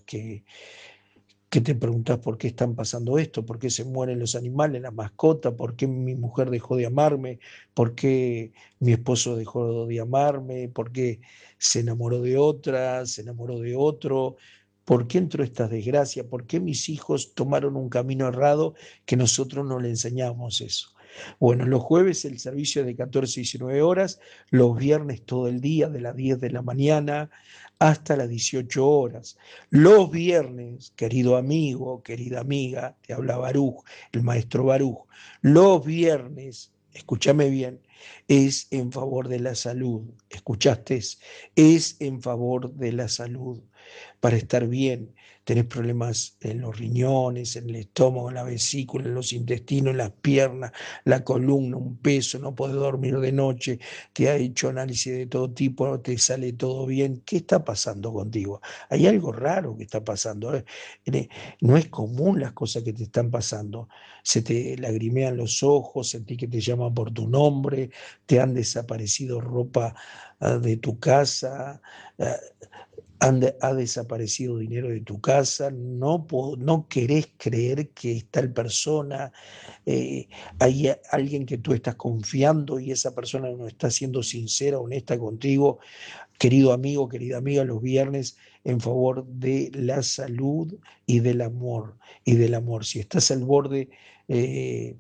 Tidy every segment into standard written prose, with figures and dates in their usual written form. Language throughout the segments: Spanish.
que te preguntás por qué están pasando esto, por qué se mueren los animales, la mascota, por qué mi mujer dejó de amarme, por qué mi esposo dejó de amarme, por qué se enamoró de otra, se enamoró de otro, por qué entró esta desgracia, por qué mis hijos tomaron un camino errado que nosotros no le enseñamos eso. Bueno, los jueves el servicio es de 14 a 19 horas, los viernes todo el día, de las 10 de la mañana hasta las 18 horas. Los viernes, querido amigo, querida amiga, te habla Baruch, el maestro Baruch, los viernes, escúchame bien, es en favor de la salud. ¿Escuchaste? Es en favor de la salud, para estar bien. Tenés problemas en los riñones, en el estómago, en la vesícula, en los intestinos, en las piernas, la columna, un peso, no podés dormir de noche, te ha hecho análisis de todo tipo, no te sale todo bien. ¿Qué está pasando contigo? Hay algo raro que está pasando. No es común las cosas que te están pasando. Se te lagrimean los ojos, sentí que te llaman por tu nombre, te han desaparecido ropa de tu casa, ah, ha desaparecido dinero de tu casa, no querés creer que es tal persona, hay alguien que tú estás confiando y esa persona no está siendo sincera, honesta contigo. Querido amigo, querida amiga, los viernes en favor de la salud y del amor, y del amor. Si estás al borde eh,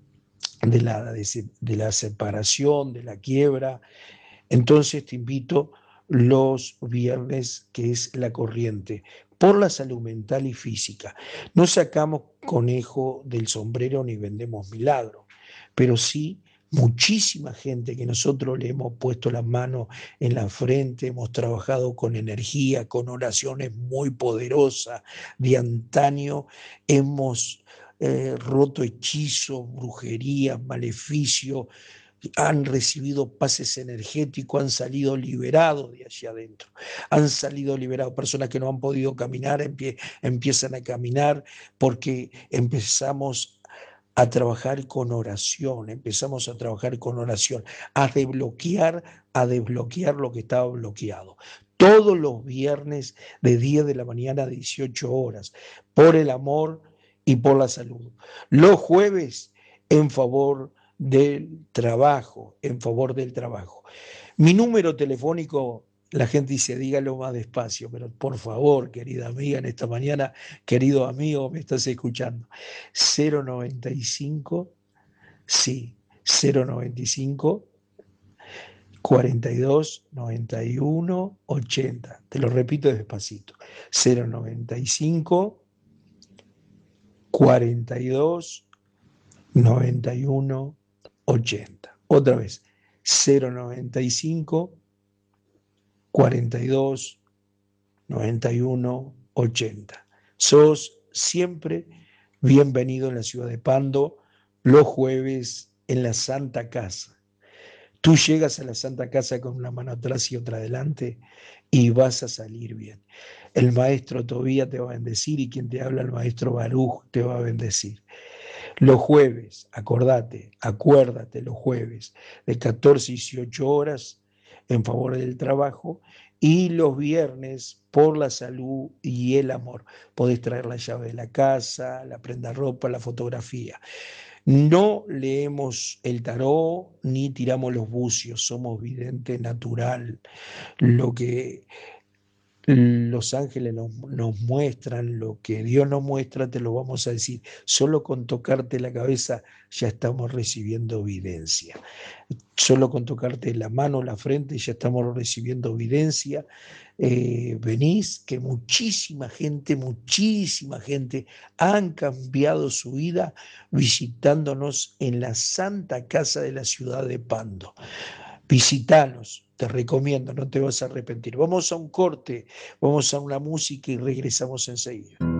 de la separación, de la quiebra, entonces te invito los viernes, que es la corriente, por la salud mental y física. No sacamos conejo del sombrero ni vendemos milagro, pero sí muchísima gente que nosotros le hemos puesto las manos en la frente, hemos trabajado con energía, con oraciones muy poderosas de antaño, hemos roto hechizos, brujerías, maleficios, han recibido pases energéticos, han salido liberados de allá adentro, han salido liberados, personas que no han podido caminar empiezan a caminar porque empezamos a trabajar con oración, empezamos a trabajar con oración, a desbloquear lo que estaba bloqueado. Todos los viernes de 10 de la mañana a 18 horas, por el amor y por la salud. Los jueves en favor del trabajo, en favor del trabajo. Mi número telefónico, la gente dice, dígalo más despacio, pero por favor, querida amiga, en esta mañana, querido amigo, me estás escuchando. 095, sí, 095 42 91 80. Te lo repito despacito. 095 42 91 80. Otra vez, 095 42 91 80. Sos siempre bienvenido en la ciudad de Pando los jueves en la Santa Casa. Tú llegas a la Santa Casa con una mano atrás y otra adelante y vas a salir bien. El maestro Tobía te va a bendecir y quien te habla, el maestro Baruch, te va a bendecir. Los jueves, acuérdate, los jueves de 14 a 18 horas en favor del trabajo y los viernes por la salud y el amor. Podés traer la llave de la casa, la prenda ropa, la fotografía. No leemos el tarot ni tiramos los bucios, somos vidente natural. Lo que los ángeles nos muestran, lo que Dios nos muestra, te lo vamos a decir. Solo con tocarte la cabeza ya estamos recibiendo evidencia. Solo con tocarte la mano, la frente, ya estamos recibiendo evidencia. Venís, que muchísima gente han cambiado su vida visitándonos en la Santa Casa de la ciudad de Pando. Visítanos, te recomiendo, no te vas a arrepentir. Vamos a un corte, vamos a una música y regresamos enseguida.